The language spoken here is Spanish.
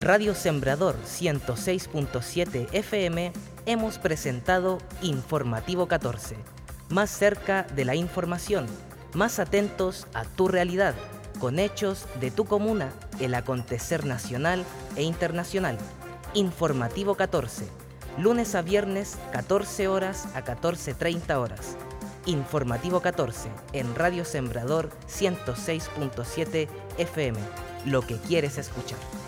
Radio Sembrador 106.7 FM hemos presentado Informativo 14. Más cerca de la información, más atentos a tu realidad, con hechos de tu comuna, el acontecer nacional e internacional. Informativo 14, lunes a viernes 14 horas a 14:30 horas. Informativo 14 en Radio Sembrador 106.7 FM. Lo que quieres escuchar.